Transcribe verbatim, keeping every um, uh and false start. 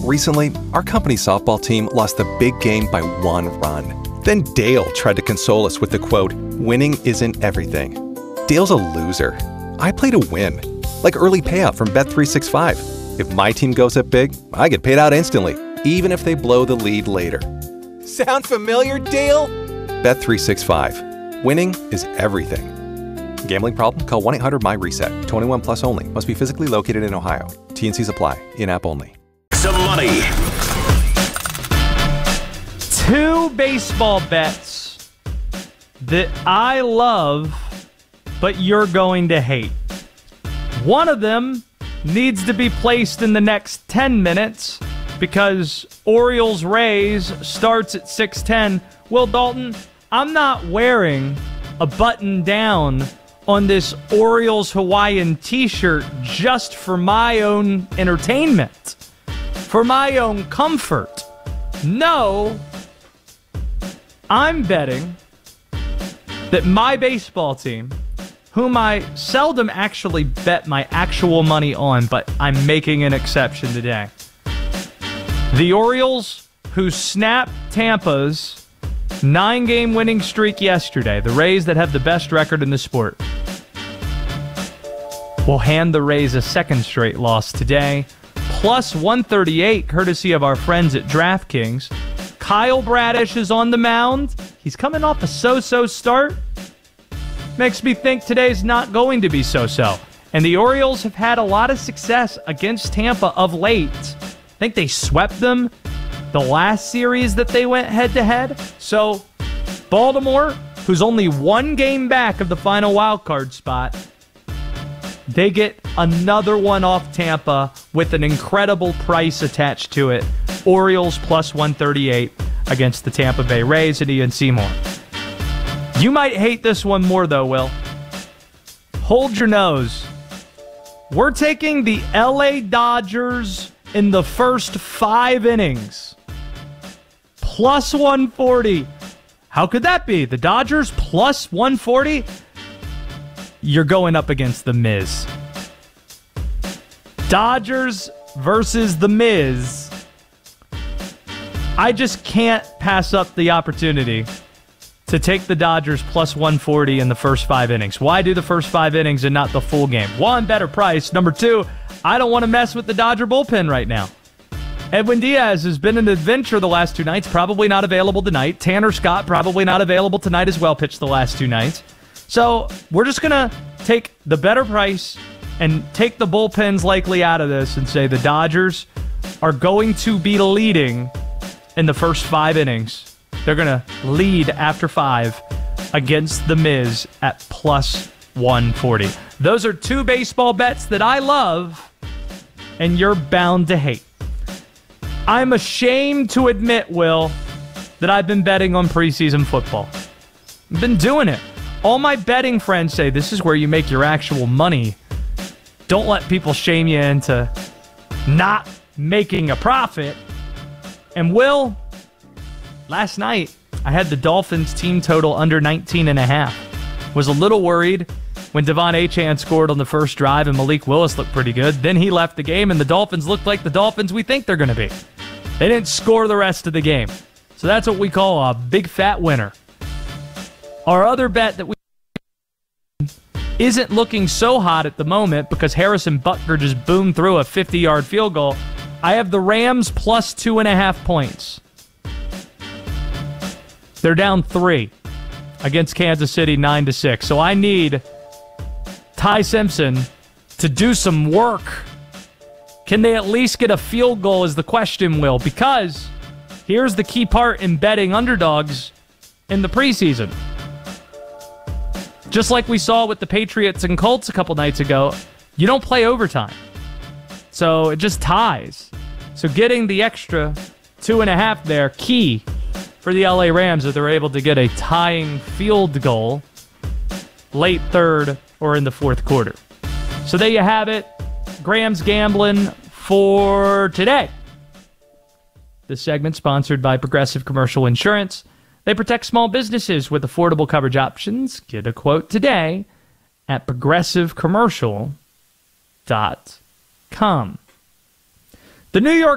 Recently, our company's softball team lost the big game by one run. Then Dale tried to console us with the quote, "Winning isn't everything." Dale's a loser. I play to win. Like early payout from Bet three sixty-five. If my team goes up big, I get paid out instantly, even if they blow the lead later. Sound familiar, Dale? Bet three sixty-five. Winning is everything. Gambling problem? Call one eight hundred M Y reset. twenty-one plus only. Must be physically located in Ohio. T and Cs apply. In-app only. Some money. Two baseball bets that I love, but you're going to hate. One of them needs to be placed in the next ten minutes because Orioles-Rays starts at six ten. Will Dalton, I'm not wearing a button down on this Orioles Hawaiian t-shirt just for my own entertainment, for my own comfort. No, I'm betting that my baseball team, whom I seldom actually bet my actual money on, but I'm making an exception today. The Orioles, who snapped Tampa's nine-game winning streak yesterday, the Rays that have the best record in the sport, will hand the Rays a second straight loss today. Plus one thirty-eight, courtesy of our friends at DraftKings. Kyle Bradish is on the mound. He's coming off a so-so start. Makes me think today's not going to be so-so. And the Orioles have had a lot of success against Tampa of late. I think they swept them the last series that they went head-to-head. So Baltimore, who's only one game back of the final wild card spot, they get another one off Tampa with an incredible price attached to it. Orioles plus one thirty-eight against the Tampa Bay Rays at Ian Seymour. You might hate this one more, though, Will. Hold your nose. We're taking the L A Dodgers in the first five innings. Plus one forty. How could that be? The Dodgers plus one forty? You're going up against The Miz. Dodgers versus The Miz. I just can't pass up the opportunity to take the Dodgers plus one forty in the first five innings. Why do the first five innings and not the full game? One, better price. Number two, I don't want to mess with the Dodger bullpen right now. Edwin Diaz has been an adventure the last two nights, probably not available tonight. Tanner Scott, probably not available tonight as well, pitched the last two nights. So we're just going to take the better price and take the bullpens likely out of this and say the Dodgers are going to be leading in the first five innings. They're going to lead after five against The Miz at plus one forty. Those are two baseball bets that I love, and you're bound to hate. I'm ashamed to admit, Will, that I've been betting on preseason football. I've been doing it. All my betting friends say this is where you make your actual money. Don't let people shame you into not making a profit. And Will, last night, I had the Dolphins team total under nineteen and a half. Was a little worried when Devon Achane scored on the first drive and Malik Willis looked pretty good. Then he left the game and the Dolphins looked like the Dolphins we think they're going to be. They didn't score the rest of the game. So that's what we call a big fat winner. Our other bet that we isn't looking so hot at the moment because Harrison Butker just boomed through a fifty-yard field goal. I have the Rams plus two and a half points. They're down three against Kansas City, nine to six. So I need Ty Simpson to do some work. Can they at least get a field goal is the question, Will, because here's the key part in betting underdogs in the preseason. Just like we saw with the Patriots and Colts a couple nights ago, you don't play overtime. So it just ties. So getting the extra two and a half there, key for the L A Rams if they're able to get a tying field goal late third or in the fourth quarter. So there you have it. Graham's Gambling for today. This segment sponsored by Progressive Commercial Insurance. They protect small businesses with affordable coverage options. Get a quote today at progressive commercial dot com. The New York